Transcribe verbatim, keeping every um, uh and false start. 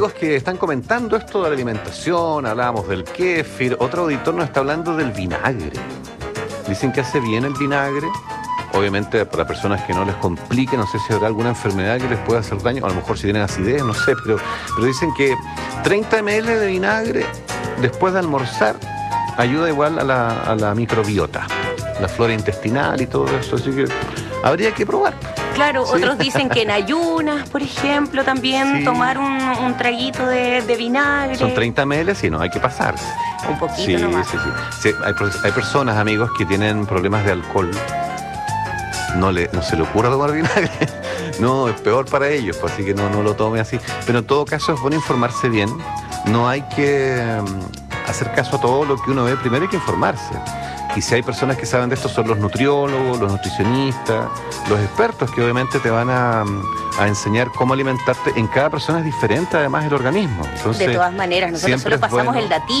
amigos que están comentando esto de la alimentación, hablábamos del kéfir, otro auditor nos está hablando del vinagre. Dicen que hace bien el vinagre. Obviamente para personas que no les complique, no sé si habrá alguna enfermedad que les pueda hacer daño, a lo mejor si tienen acidez, no sé, pero, pero dicen que treinta mililitros de vinagre después de almorzar ayuda igual a la, a la microbiota, la flora intestinal y todo eso, así que habría que probar. Claro, Sí. otros dicen que en ayunas, por ejemplo, también Sí. tomar un, un traguito de, de vinagre. Son treinta mililitros y no hay que pasarse. Un poquito Sí, nomás. sí, sí. Sí, hay, hay personas, amigos, que tienen problemas de alcohol. No, le, no se le ocurra tomar vinagre. No, es peor para ellos, pues, así que no, no lo tome así. Pero en todo caso es bueno informarse bien. No hay que um, hacer caso a todo lo que uno ve. Primero hay que informarse. Y si hay personas que saben de esto, son los nutriólogos, los nutricionistas, los expertos que obviamente te van a, a enseñar cómo alimentarte. En cada persona es diferente además el organismo. Entonces, De todas maneras, nosotros siempre solo es pasamos bueno- el datito.